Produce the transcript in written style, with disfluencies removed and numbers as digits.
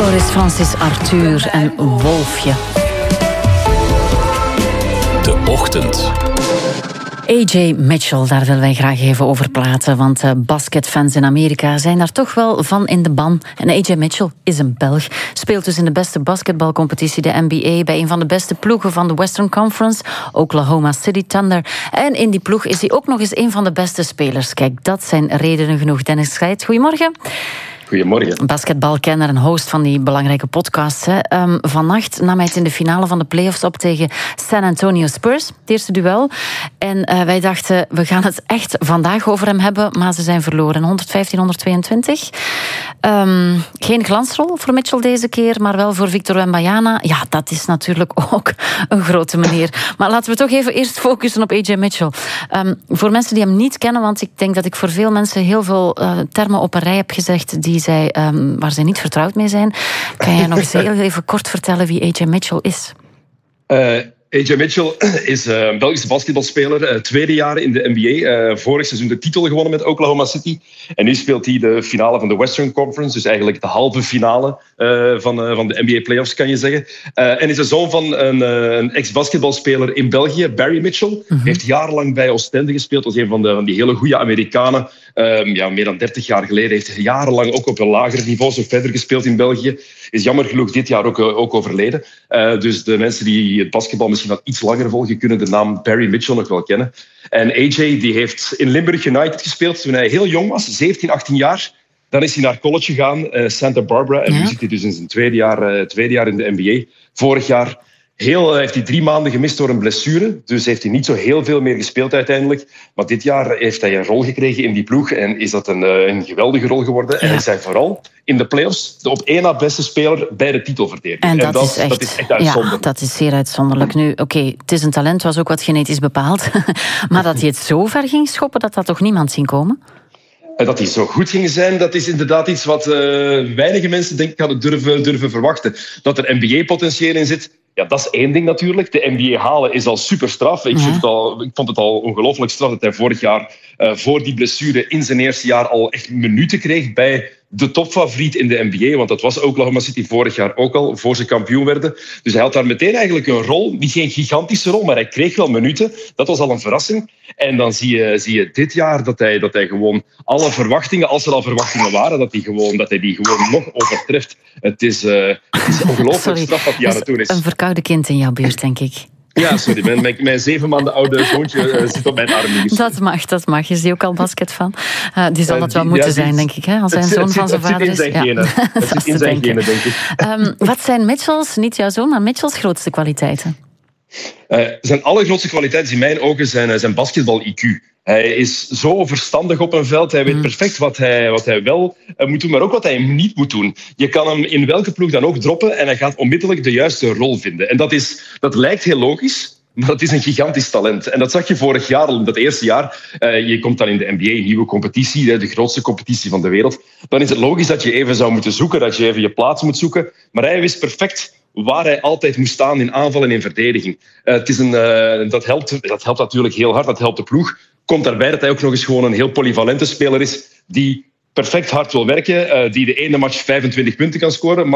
Floris Francis Arthur en Wolfje. De Ochtend. AJ Mitchell, daar willen wij graag even over praten, want basketfans in Amerika zijn daar toch wel van in de ban. En AJ Mitchell is een Belg, speelt dus in de beste basketbalcompetitie, de NBA, bij een van de beste ploegen van de Western Conference, Oklahoma City Thunder. En in die ploeg is hij ook nog eens een van de beste spelers. Kijk, dat zijn redenen genoeg. Dennis Schrijt, goedemorgen. Goedemorgen. Basketbalkenner en host van die belangrijke podcast. Vannacht nam hij het in de finale van de playoffs op tegen San Antonio Spurs. Het eerste duel. En wij dachten, we gaan het echt vandaag over hem hebben. Maar ze zijn verloren. 115-122. Geen glansrol voor Mitchell deze keer. Maar wel voor Victor Wembanyama. Ja, dat is natuurlijk ook een grote meneer. Maar laten we toch even eerst focussen op AJ Mitchell. Voor mensen die hem niet kennen. Want ik denk dat ik voor veel mensen heel veel termen op een rij heb gezegd waar zij niet vertrouwd mee zijn. Kan jij nog eens heel even kort vertellen wie AJ Mitchell is? AJ Mitchell is een Belgische basketbalspeler. Tweede jaar in de NBA. Vorig seizoen de titel gewonnen met Oklahoma City. En nu speelt hij de finale van de Western Conference. Dus eigenlijk de halve finale van de NBA playoffs, kan je zeggen. En is de zoon van een ex-basketbalspeler in België, Barry Mitchell. Heeft jarenlang bij Oostende gespeeld. Was een van die hele goede Amerikanen. Meer dan 30 jaar geleden. Heeft jarenlang ook op een lager niveau zo verder gespeeld in België. Is jammer genoeg dit jaar ook overleden. Dus de mensen die het basketbal misschien wat iets langer volgen, kunnen de naam Barry Mitchell nog wel kennen. En AJ die heeft in Limburg United gespeeld toen hij heel jong was, 17, 18 jaar. Dan is hij naar college gegaan, Santa Barbara. En nu zit hij dus in zijn tweede jaar in de NBA. Vorig jaar heeft hij 3 maanden gemist door een blessure. Dus heeft hij niet zo heel veel meer gespeeld uiteindelijk. Maar dit jaar heeft hij een rol gekregen in die ploeg. En is dat een geweldige rol geworden. Ja. En hij is vooral in de playoffs de op 1 na beste speler bij de titelverdediging. En dat is echt uitzonderlijk. Ja, dat is zeer uitzonderlijk. Nu, oké, het is een talent, was ook wat genetisch bepaald. Maar dat hij het zo ver ging schoppen, dat had toch niemand zien komen? Dat hij zo goed ging zijn, dat is inderdaad iets wat weinige mensen denk ik hadden durven verwachten. Dat er NBA-potentieel in zit, ja, dat is één ding natuurlijk. De NBA halen is al super straf. Ik vond het al ongelooflijk straf dat hij vorig jaar voor die blessure in zijn eerste jaar al echt minuten kreeg bij de topfavoriet in de NBA. Want dat was Oklahoma City vorig jaar ook al, voor ze kampioen werden. Dus hij had daar meteen eigenlijk een rol. Niet geen gigantische rol, maar hij kreeg wel minuten. Dat was al een verrassing. En dan zie je dit jaar dat hij gewoon alle verwachtingen, als er al verwachtingen waren, dat hij die gewoon nog overtreft. Het is ongelooflijk straf wat hij aan het doen is. Een verkouden kind in jouw buurt, denk ik. Ja, sorry. Mijn 7 maanden oude zoontje zit op mijn arm. Dat mag. Is die ook al basketfan? Die zal dat wel moeten zijn, denk ik. Hè? Als hij een zoon van zijn vader is. Het zit in zijn genen, denk ik. Wat zijn Mitchells, niet jouw zoon, maar Mitchells grootste kwaliteiten? Zijn allergrootste kwaliteiten in mijn ogen zijn basketbal-IQ. Hij is zo verstandig op een veld. Hij weet perfect wat hij wel moet doen, maar ook wat hij niet moet doen. Je kan hem in welke ploeg dan ook droppen en hij gaat onmiddellijk de juiste rol vinden. En dat lijkt heel logisch, maar dat is een gigantisch talent. En dat zag je vorig jaar al, in dat eerste jaar. Je komt dan in de NBA, een nieuwe competitie, de grootste competitie van de wereld. Dan is het logisch dat je even zou moeten zoeken, dat je even je plaats moet zoeken. Maar hij wist perfect waar hij altijd moest staan in aanval en in verdediging. Dat helpt natuurlijk heel hard, dat helpt de ploeg. Komt daarbij dat hij ook nog eens gewoon een heel polyvalente speler is die perfect hard wil werken, die de ene match 25 punten kan scoren,